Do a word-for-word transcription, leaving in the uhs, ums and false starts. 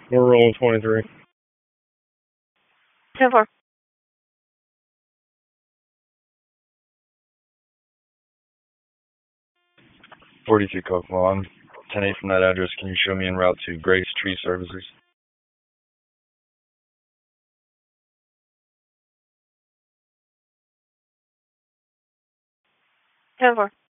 We're rolling twenty-three. ten four. forty-two Kokomo. I'm ten eight from that address. Can you show me en route to Grace Tree Services? ten four.